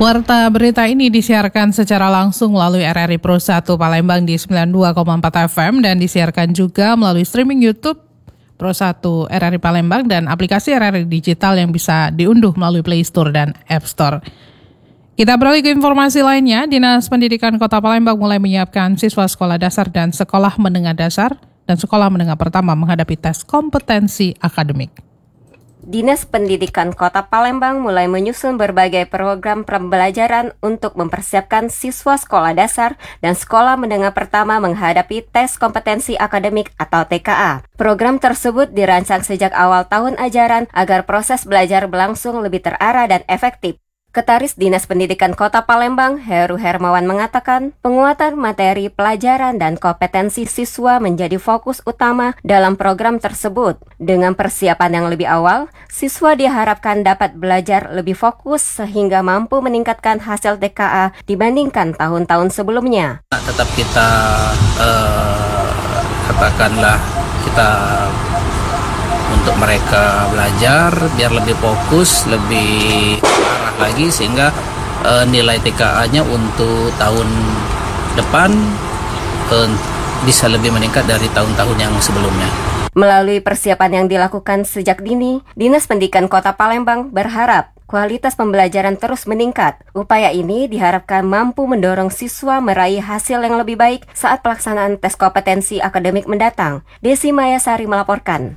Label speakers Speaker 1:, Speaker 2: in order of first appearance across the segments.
Speaker 1: Warta berita ini disiarkan secara langsung melalui RRI Pro 1 Palembang di 92,4 FM dan disiarkan juga melalui streaming YouTube Pro 1 RRI Palembang dan aplikasi RRI Digital yang bisa diunduh melalui Play Store dan App Store. Kita beralih ke informasi lainnya. Dinas Pendidikan Kota Palembang mulai menyiapkan siswa sekolah dasar dan sekolah menengah dasar dan sekolah menengah pertama menghadapi tes kompetensi akademik.
Speaker 2: Dinas Pendidikan Kota Palembang mulai menyusun berbagai program pembelajaran untuk mempersiapkan siswa sekolah dasar dan sekolah menengah pertama menghadapi tes kompetensi akademik atau TKA. Program tersebut dirancang sejak awal tahun ajaran agar proses belajar berlangsung lebih terarah dan efektif. Ketaris Dinas Pendidikan Kota Palembang, Heru Hermawan mengatakan, penguatan materi pelajaran dan kompetensi siswa menjadi fokus utama dalam program tersebut. Dengan persiapan yang lebih awal, siswa diharapkan dapat belajar lebih fokus sehingga mampu meningkatkan hasil TKA dibandingkan tahun-tahun sebelumnya.
Speaker 3: Tetap kita katakanlah kita untuk mereka belajar biar lebih fokus, lebih arah lagi sehingga nilai TKA-nya untuk tahun depan bisa lebih meningkat dari tahun-tahun yang sebelumnya.
Speaker 2: Melalui persiapan yang dilakukan sejak dini, Dinas Pendidikan Kota Palembang berharap kualitas pembelajaran terus meningkat. Upaya ini diharapkan mampu mendorong siswa meraih hasil yang lebih baik saat pelaksanaan tes kompetensi akademik mendatang. Desi Mayasari melaporkan.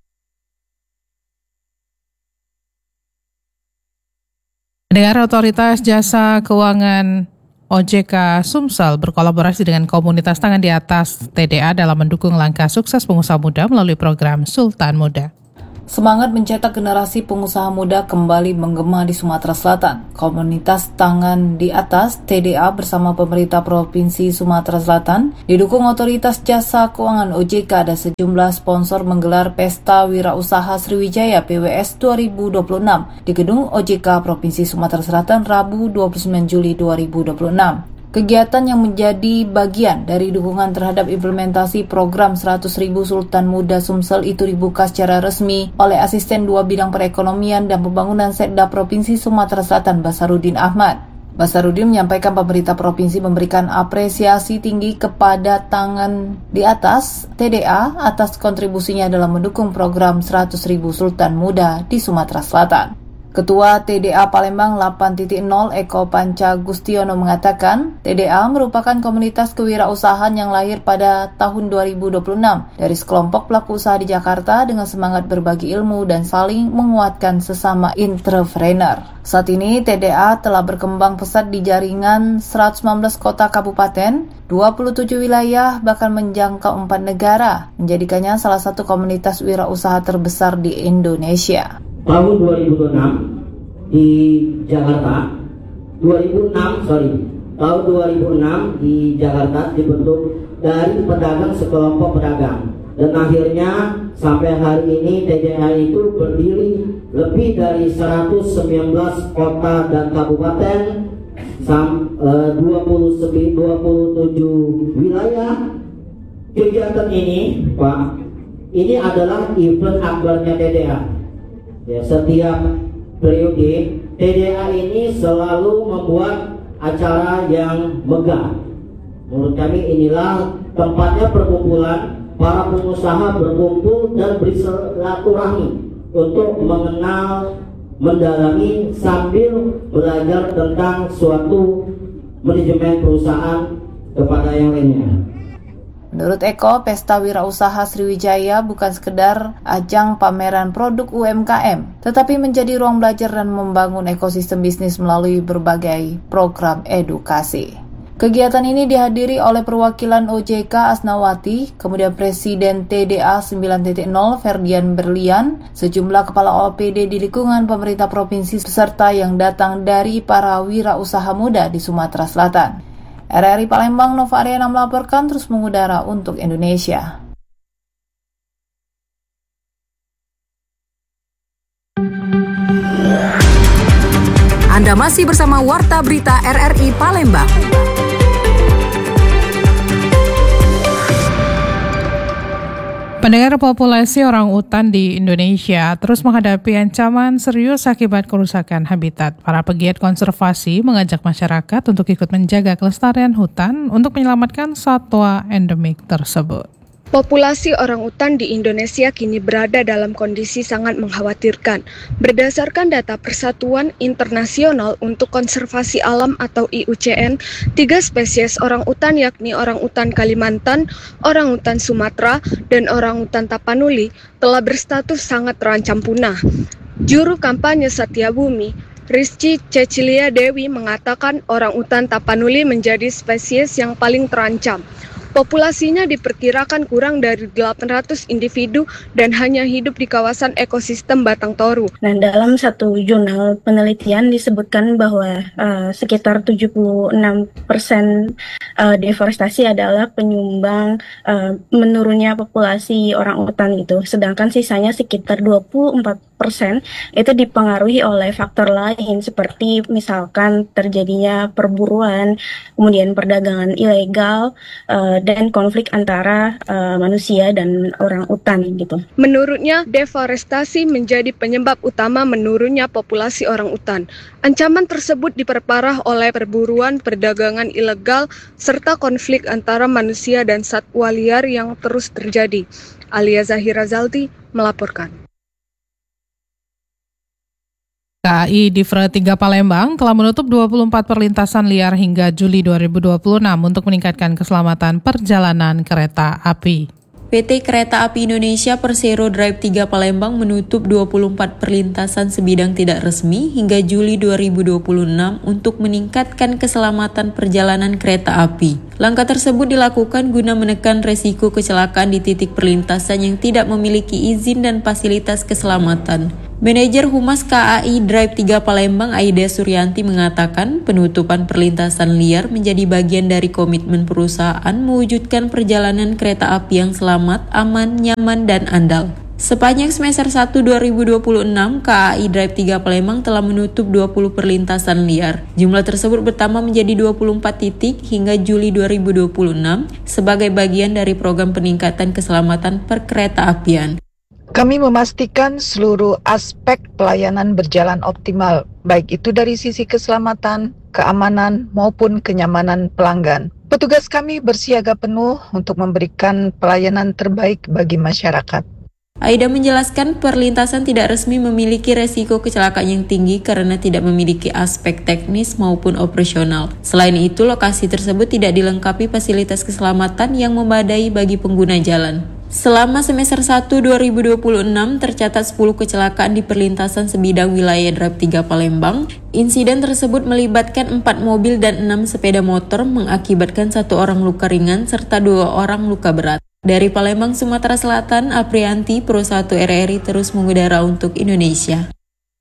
Speaker 1: Pendengar, Otoritas Jasa Keuangan OJK Sumsel berkolaborasi dengan komunitas tangan di atas TDA dalam mendukung langkah sukses pengusaha muda melalui program Sultan Muda.
Speaker 4: Semangat mencetak generasi pengusaha muda kembali menggema di Sumatera Selatan. Komunitas Tangan di Atas TDA bersama pemerintah Provinsi Sumatera Selatan didukung Otoritas Jasa Keuangan OJK dan sejumlah sponsor menggelar Pesta Wirausaha Sriwijaya PWS 2026 di Gedung OJK Provinsi Sumatera Selatan Rabu 29 Juli 2026. Kegiatan yang menjadi bagian dari dukungan terhadap implementasi program 100.000 Sultan Muda Sumsel itu dibuka secara resmi oleh Asisten 2 Bidang Perekonomian dan Pembangunan Setda Provinsi Sumatera Selatan Basarudin Ahmad. Basarudin menyampaikan pemerintah provinsi memberikan apresiasi tinggi kepada Tangan di Atas TDA atas kontribusinya dalam mendukung program 100.000 Sultan Muda di Sumatera Selatan. Ketua TDA Palembang 8.0 Eko Panca Gustiono mengatakan, TDA merupakan komunitas kewirausahaan yang lahir pada tahun 2026 dari sekelompok pelaku usaha di Jakarta dengan semangat berbagi ilmu dan saling menguatkan sesama entrepreneur. Saat ini TDA telah berkembang pesat di jaringan 119 kota kabupaten, 27 wilayah bahkan menjangkau 4 negara, menjadikannya salah satu komunitas wirausaha terbesar di Indonesia.
Speaker 5: Tahun 2006 di Jakarta, tahun 2006 di Jakarta dibentuk dari pedagang sekelompok pedagang, dan akhirnya sampai hari ini TDA itu berdiri lebih dari 119 kota dan kabupaten, 27 wilayah. Kegiatan ini, Pak, ini adalah event akbarnya TDA. Ya, setiap periode TDA ini selalu membuat acara yang megah. Menurut kami inilah tempatnya perkumpulan para pengusaha berkumpul dan bersilaturahmi untuk mengenal, mendalami sambil belajar tentang suatu manajemen perusahaan kepada yang lainnya.
Speaker 4: Menurut Eko, Pesta Wirausaha Sriwijaya bukan sekedar ajang pameran produk UMKM, tetapi menjadi ruang belajar dan membangun ekosistem bisnis melalui berbagai program edukasi. Kegiatan ini dihadiri oleh perwakilan OJK Asnawati, kemudian Presiden TDA 9.0 Ferdian Berlian, sejumlah kepala OPD di lingkungan pemerintah provinsi serta yang datang dari para wirausaha muda di Sumatera Selatan. RRI Palembang, Nova Ariana melaporkan, terus mengudara untuk Indonesia.
Speaker 6: Anda masih bersama Warta Berita RRI Palembang.
Speaker 1: Pendengar, populasi orang utan di Indonesia terus menghadapi ancaman serius akibat kerusakan habitat. Para pegiat konservasi mengajak masyarakat untuk ikut menjaga kelestarian hutan untuk menyelamatkan satwa endemik tersebut.
Speaker 7: Populasi orang utan di Indonesia kini berada dalam kondisi sangat mengkhawatirkan. Berdasarkan data Persatuan Internasional untuk Konservasi Alam atau IUCN, 3 spesies orang utan yakni orang utan Kalimantan, orang utan Sumatera, dan orang utan Tapanuli telah berstatus sangat terancam punah. Juru kampanye Satyabumi, Rizky Cecilia Dewi mengatakan orang utan Tapanuli menjadi spesies yang paling terancam. Populasinya diperkirakan kurang dari 800 individu dan hanya hidup di kawasan ekosistem Batang Toru.
Speaker 8: Nah, dalam satu jurnal penelitian disebutkan bahwa sekitar 76% deforestasi adalah penyumbang menurunnya populasi orang utan gitu. Sedangkan sisanya sekitar 24% itu dipengaruhi oleh faktor lain seperti misalkan terjadinya perburuan, kemudian perdagangan ilegal, dan konflik antara manusia dan orang utan gitu.
Speaker 7: Menurutnya, deforestasi menjadi penyebab utama menurunnya populasi orang utan. Ancaman tersebut diperparah oleh perburuan, perdagangan ilegal, serta konflik antara manusia dan satwa liar yang terus terjadi. Alia Zahira Zalti melaporkan.
Speaker 1: KAI Divre 3 Palembang telah menutup 24 perlintasan liar hingga Juli 2026 untuk meningkatkan keselamatan perjalanan kereta api.
Speaker 9: PT Kereta Api Indonesia Persero Drive 3 Palembang menutup 24 perlintasan sebidang tidak resmi hingga Juli 2026 untuk meningkatkan keselamatan perjalanan kereta api. Langkah tersebut dilakukan guna menekan resiko kecelakaan di titik perlintasan yang tidak memiliki izin dan fasilitas keselamatan. Manajer Humas KAI Drive 3 Palembang Aida Suryanti mengatakan penutupan perlintasan liar menjadi bagian dari komitmen perusahaan mewujudkan perjalanan kereta api yang selamat, aman, nyaman, dan andal. Sepanjang semester 1 2026, KAI Drive 3 Palembang telah menutup 20 perlintasan liar. Jumlah tersebut bertambah menjadi 24 titik hingga Juli 2026 sebagai bagian dari program peningkatan keselamatan perkereta apian.
Speaker 10: Kami memastikan seluruh aspek pelayanan berjalan optimal, baik itu dari sisi keselamatan, keamanan, maupun kenyamanan pelanggan. Petugas kami bersiaga penuh untuk memberikan pelayanan terbaik bagi masyarakat.
Speaker 9: Aida menjelaskan perlintasan tidak resmi memiliki resiko kecelakaan yang tinggi karena tidak memiliki aspek teknis maupun operasional. Selain itu, lokasi tersebut tidak dilengkapi fasilitas keselamatan yang memadai bagi pengguna jalan. Selama semester 1 2026 tercatat 10 kecelakaan di perlintasan sebidang wilayah Drive 3 Palembang. Insiden tersebut melibatkan 4 mobil dan 6 sepeda motor mengakibatkan 1 orang luka ringan serta 2 orang luka berat. Dari Palembang, Sumatera Selatan, Aprianti, Pro 1 RRI terus mengudara untuk Indonesia.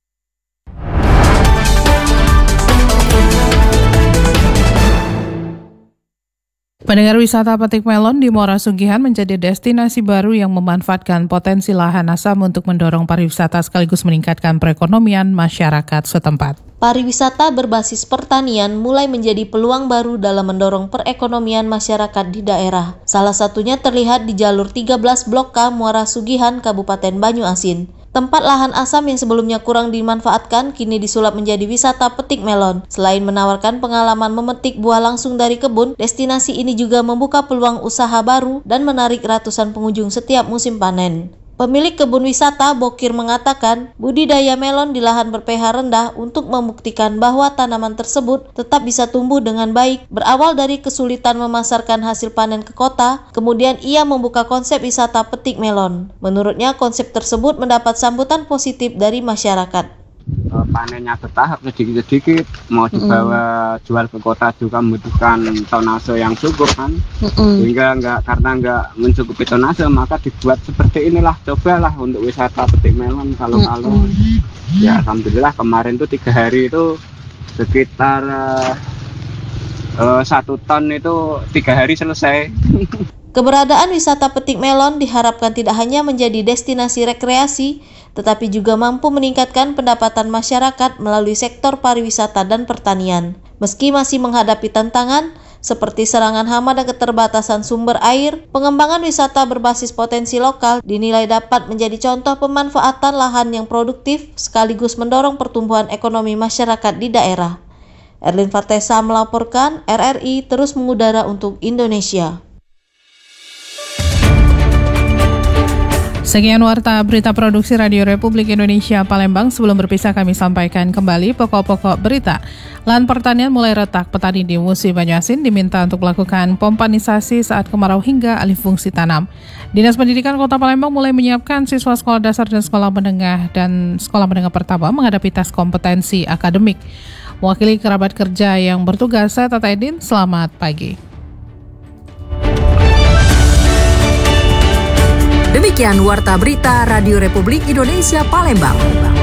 Speaker 1: Pendengar, wisata petik melon di Muara Sugihan menjadi destinasi baru yang memanfaatkan potensi lahan asam untuk mendorong pariwisata sekaligus meningkatkan perekonomian masyarakat setempat.
Speaker 11: Pariwisata berbasis pertanian mulai menjadi peluang baru dalam mendorong perekonomian masyarakat di daerah. Salah satunya terlihat di jalur 13 Blok K Muara Sugihan, Kabupaten Banyuasin. Tempat lahan asam yang sebelumnya kurang dimanfaatkan kini disulap menjadi wisata petik melon. Selain menawarkan pengalaman memetik buah langsung dari kebun, destinasi ini juga membuka peluang usaha baru dan menarik ratusan pengunjung setiap musim panen. Pemilik kebun wisata Bokir mengatakan budidaya melon di lahan ber-pH rendah untuk membuktikan bahwa tanaman tersebut tetap bisa tumbuh dengan baik. Berawal dari kesulitan memasarkan hasil panen ke kota, kemudian ia membuka konsep wisata petik melon. Menurutnya konsep tersebut mendapat sambutan positif dari masyarakat.
Speaker 12: Panennya bertahap sedikit-sedikit, mau dibawa jual ke kota juga membutuhkan tonase yang cukup kan, sehingga karena nggak mencukupi tonase maka dibuat seperti inilah, cobalah untuk wisata petik melon. Kalau ya alhamdulillah kemarin tuh 3 hari itu sekitar 1 ton itu 3 hari selesai.
Speaker 11: Keberadaan wisata petik melon diharapkan tidak hanya menjadi destinasi rekreasi, tetapi juga mampu meningkatkan pendapatan masyarakat melalui sektor pariwisata dan pertanian. Meski masih menghadapi tantangan, seperti serangan hama dan keterbatasan sumber air. Pengembangan wisata berbasis potensi lokal dinilai dapat menjadi contoh pemanfaatan lahan yang produktif sekaligus mendorong pertumbuhan ekonomi masyarakat di daerah. Erlin Fartesa melaporkan, RRI terus mengudara untuk Indonesia.
Speaker 1: Sekian warta berita produksi Radio Republik Indonesia Palembang. Sebelum berpisah kami sampaikan kembali pokok-pokok berita. Lahan pertanian mulai retak. Petani di Musi Banyuasin diminta untuk melakukan pompanisasi saat kemarau hingga alih fungsi tanam. Dinas Pendidikan Kota Palembang mulai menyiapkan siswa sekolah dasar dan sekolah menengah pertama menghadapi tes kompetensi akademik. Mewakili kerabat kerja yang bertugas, saya Tata Edin, selamat pagi.
Speaker 6: Demikian Warta Berita Radio Republik Indonesia Palembang.